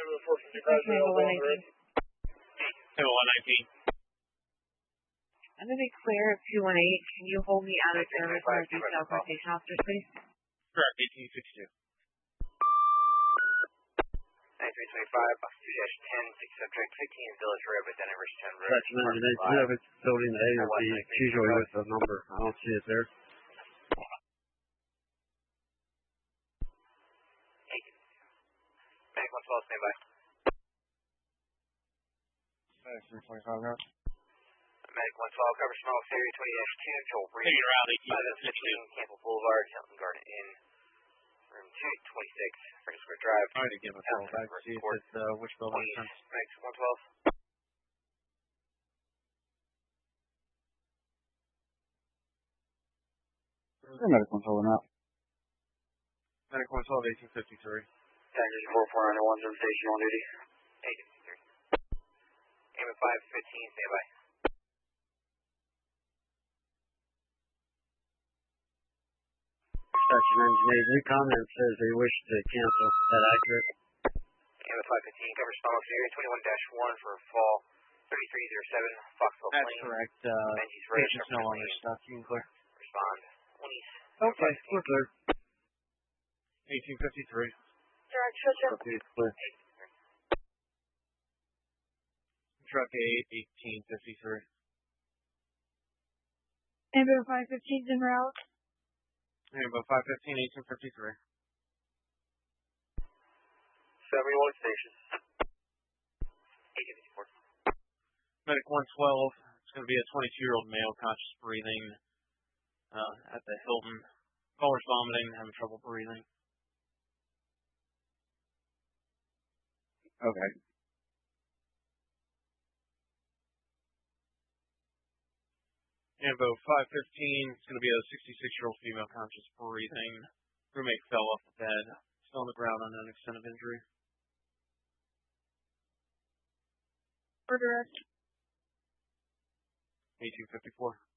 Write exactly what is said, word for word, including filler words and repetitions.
Tango one nineteen. Tango one nineteen. I'm going to be clear of two one eight. Can you hold me out of service for our detail for station officers, please? Correct, eighteen sixty-two. ninety-three twenty-five, bus two dash ten, six subject fifteen, Village Road, within Everest ten Road. Section engineer, do you have it building A or B? It's usually with the number. I don't see it there. Medic one twelve, stand by. Section twenty-five now. Medic one twelve, cover small area twenty dash two, Joel Reed. Figure out five fifteen, Campbell Boulevard, Hilton Garden Inn, room two twenty-six, Franklin Square Drive. All right, give us a call back to see if it's, uh, which building it's in. Medic one twelve. Medic one twelve now. Medic one twelve, eighteen fifty-three. Taxi four four nine one, zone station on duty. eighteen fifty-three. Aim at five fifteen, stand by. Section engineer, new comment says they wish to cancel. Is that accurate? Aim at five fifteen, cover small area twenty-one dash one for fall thirty-three oh seven, Foxville That's Plain. correct. Uh, Benji's Road, patient's no longer stuck. You can clear. Respond. twenty. Okay, we're clear. eighteen fifty-three. Direct switcher. Okay, it's clear. Truck eight, eighteen fifty-three. Amber five fifteen en route. Amber five fifteen, eighteen fifty-three. seventy-one station. eighteen fifty-four. Medic one twelve, it's going to be a twenty-two-year-old male, conscious breathing, uh, at the Hilton. Caller's vomiting, having trouble breathing. Okay. Ambo five fifteen, it's going to be a sixty-six-year-old female, conscious breathing. Roommate fell off the bed, still on the ground on an extent of injury. For direct. eighteen fifty-four.